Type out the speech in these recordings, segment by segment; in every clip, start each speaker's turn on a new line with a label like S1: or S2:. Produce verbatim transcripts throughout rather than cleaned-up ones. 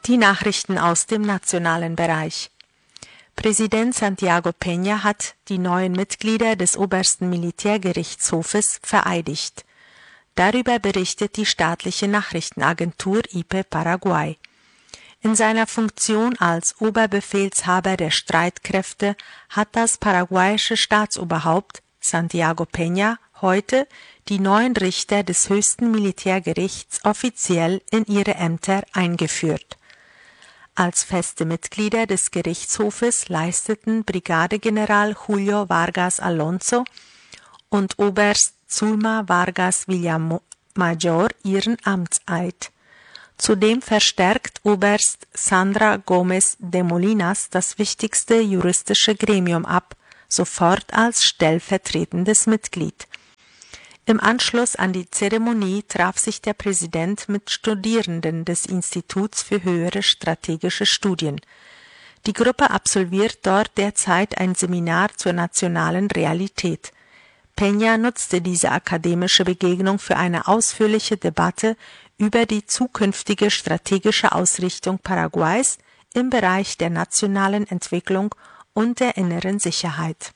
S1: Die Nachrichten aus dem nationalen Bereich. Präsident Santiago Peña hat die neuen Mitglieder des obersten Militärgerichtshofes vereidigt. Darüber berichtet die staatliche Nachrichtenagentur I P E Paraguay. In seiner Funktion als Oberbefehlshaber der Streitkräfte hat das paraguayische Staatsoberhaupt Santiago Peña heute die neuen Richter des höchsten Militärgerichts offiziell in ihre Ämter eingeführt. Als feste Mitglieder des Gerichtshofes leisteten Brigadegeneral Julio Vargas Alonso und Oberst Zulma Vargas Villamayor ihren Amtseid. Zudem verstärkt Oberst Sandra Gómez de Molinas das wichtigste juristische Gremium ab, sofort als stellvertretendes Mitglied. Im Anschluss an die Zeremonie traf sich der Präsident mit Studierenden des Instituts für höhere strategische Studien. Die Gruppe absolviert dort derzeit ein Seminar zur nationalen Realität. Peña nutzte diese akademische Begegnung für eine ausführliche Debatte über die zukünftige strategische Ausrichtung Paraguays im Bereich der nationalen Entwicklung und der inneren Sicherheit.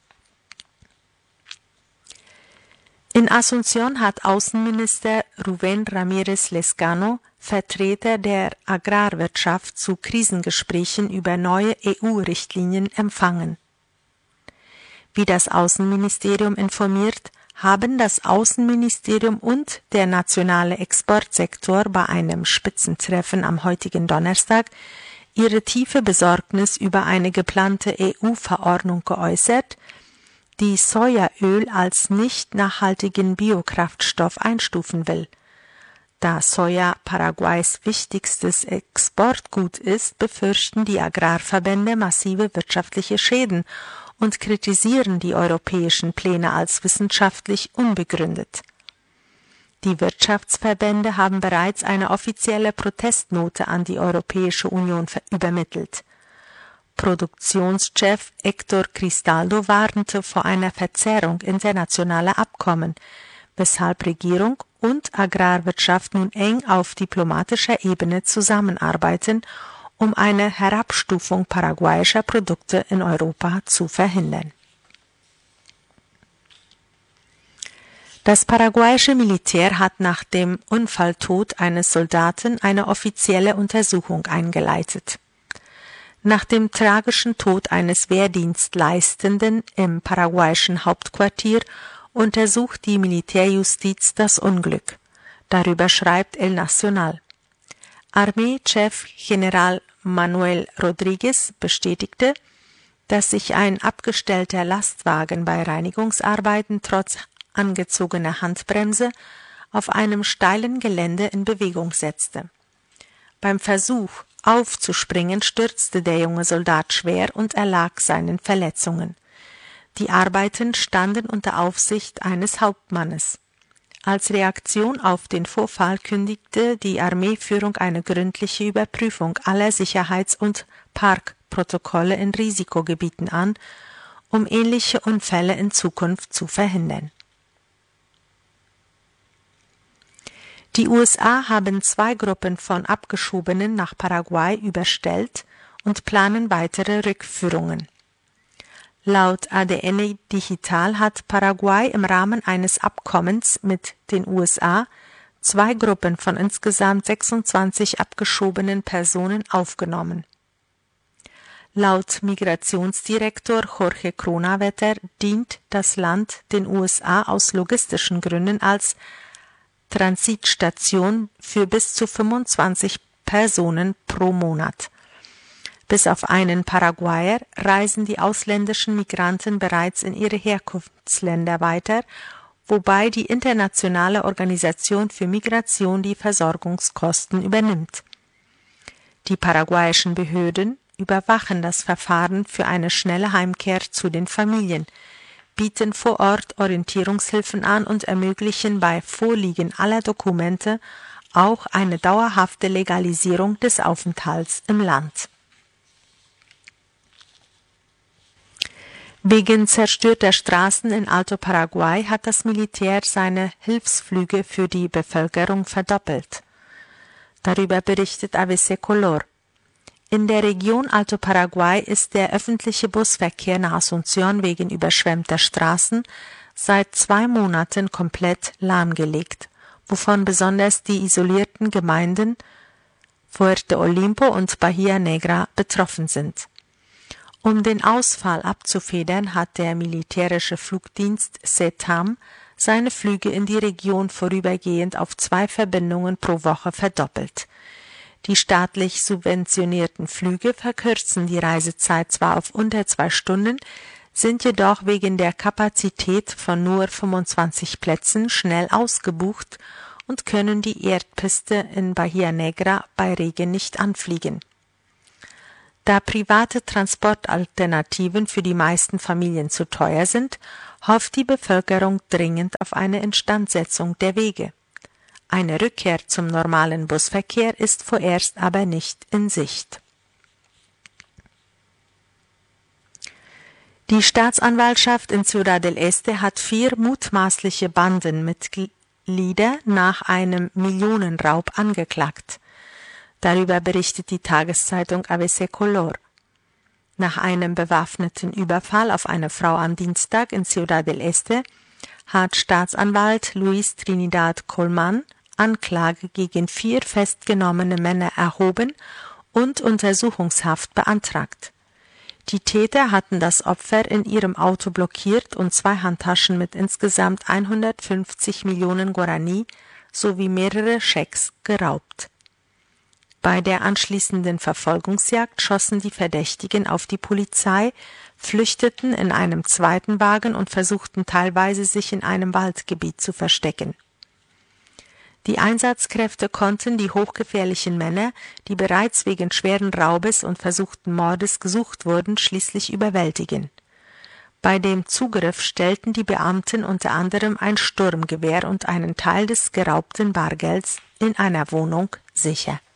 S1: In Asunción hat Außenminister Rubén Ramírez Lezcano Vertreter der Agrarwirtschaft zu Krisengesprächen über neue E U-Richtlinien empfangen. Wie das Außenministerium informiert, haben das Außenministerium und der nationale Exportsektor bei einem Spitzentreffen am heutigen Donnerstag ihre tiefe Besorgnis über eine geplante E U-Verordnung geäußert, die Sojaöl als nicht nachhaltigen Biokraftstoff einstufen will. Da Soja Paraguays wichtigstes Exportgut ist, befürchten die Agrarverbände massive wirtschaftliche Schäden und kritisieren die europäischen Pläne als wissenschaftlich unbegründet. Die Wirtschaftsverbände haben bereits eine offizielle Protestnote an die Europäische Union übermittelt. Produktionschef Héctor Cristaldo warnte vor einer Verzerrung internationaler Abkommen, weshalb Regierung und Agrarwirtschaft nun eng auf diplomatischer Ebene zusammenarbeiten, um eine Herabstufung paraguayischer Produkte in Europa zu verhindern. Das paraguayische Militär hat nach dem Unfalltod eines Soldaten eine offizielle Untersuchung eingeleitet. Nach dem tragischen Tod eines Wehrdienstleistenden im paraguayischen Hauptquartier untersucht die Militärjustiz das Unglück. Darüber schreibt El Nacional. Armeechef General Manuel Rodríguez bestätigte, dass sich ein abgestellter Lastwagen bei Reinigungsarbeiten trotz angezogener Handbremse auf einem steilen Gelände in Bewegung setzte. Beim Versuch, aufzuspringen, stürzte der junge Soldat schwer und erlag seinen Verletzungen. Die Arbeiten standen unter Aufsicht eines Hauptmannes. Als Reaktion auf den Vorfall kündigte die Armeeführung eine gründliche Überprüfung aller Sicherheits- und Parkprotokolle in Risikogebieten an, um ähnliche Unfälle in Zukunft zu verhindern. Die U S A haben zwei Gruppen von Abgeschobenen nach Paraguay überstellt und planen weitere Rückführungen. Laut A D N Digital hat Paraguay im Rahmen eines Abkommens mit den U S A zwei Gruppen von insgesamt sechsundzwanzig abgeschobenen Personen aufgenommen. Laut Migrationsdirektor Jorge Kronawetter dient das Land den U S A aus logistischen Gründen als Transitstation für bis zu fünfundzwanzig Personen pro Monat. Bis auf einen Paraguayer reisen die ausländischen Migranten bereits in ihre Herkunftsländer weiter, wobei die Internationale Organisation für Migration die Versorgungskosten übernimmt. Die paraguayischen Behörden überwachen das Verfahren für eine schnelle Heimkehr zu den Familien, bieten vor Ort Orientierungshilfen an und ermöglichen bei Vorliegen aller Dokumente auch eine dauerhafte Legalisierung des Aufenthalts im Land. Wegen zerstörter Straßen in Alto Paraguay hat das Militär seine Hilfsflüge für die Bevölkerung verdoppelt. Darüber berichtet A B C Color. In der Region Alto Paraguay ist der öffentliche Busverkehr nach Asunción wegen überschwemmter Straßen seit zwei Monaten komplett lahmgelegt, wovon besonders die isolierten Gemeinden Fuerte Olimpo und Bahía Negra betroffen sind. Um den Ausfall abzufedern, hat der militärische Flugdienst SETAM seine Flüge in die Region vorübergehend auf zwei Verbindungen pro Woche verdoppelt. Die staatlich subventionierten Flüge verkürzen die Reisezeit zwar auf unter zwei Stunden, sind jedoch wegen der Kapazität von nur fünfundzwanzig Plätzen schnell ausgebucht und können die Erdpiste in Bahía Negra bei Regen nicht anfliegen. Da private Transportalternativen für die meisten Familien zu teuer sind, hofft die Bevölkerung dringend auf eine Instandsetzung der Wege. Eine Rückkehr zum normalen Busverkehr ist vorerst aber nicht in Sicht. Die Staatsanwaltschaft in Ciudad del Este hat vier mutmaßliche Bandenmitglieder nach einem Millionenraub angeklagt. Darüber berichtet die Tageszeitung A B C Color. Nach einem bewaffneten Überfall auf eine Frau am Dienstag in Ciudad del Este hat Staatsanwalt Luis Trinidad Colman Anklage gegen vier festgenommene Männer erhoben und Untersuchungshaft beantragt. Die Täter hatten das Opfer in ihrem Auto blockiert und zwei Handtaschen mit insgesamt hundertfünfzig Millionen Guarani sowie mehrere Schecks geraubt. Bei der anschließenden Verfolgungsjagd schossen die Verdächtigen auf die Polizei, flüchteten in einem zweiten Wagen und versuchten teilweise, sich in einem Waldgebiet zu verstecken. Die Einsatzkräfte konnten die hochgefährlichen Männer, die bereits wegen schweren Raubes und versuchten Mordes gesucht wurden, schließlich überwältigen. Bei dem Zugriff stellten die Beamten unter anderem ein Sturmgewehr und einen Teil des geraubten Bargelds in einer Wohnung sicher.